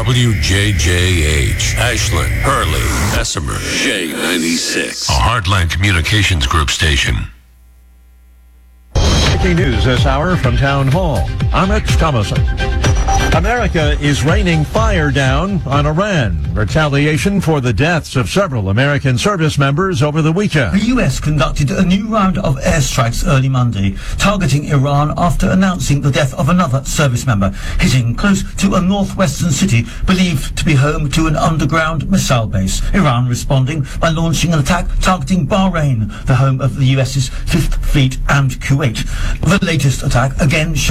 WJJH, Ashland, Hurley, Bessemer, J96, a Heartland Communications Group station. Breaking news this hour from Town Hall. I'm Rich Thomason. America is raining fire down on Iran. Retaliation for the deaths of several American service members over the weekend. The U.S. conducted a new round of airstrikes early Monday, targeting Iran after announcing the death of another service member, hitting close to a northwestern city believed to be home to an underground missile base. Iran responding by launching an attack targeting Bahrain, the home of the U.S.'s Fifth Fleet, and Kuwait. The latest attack again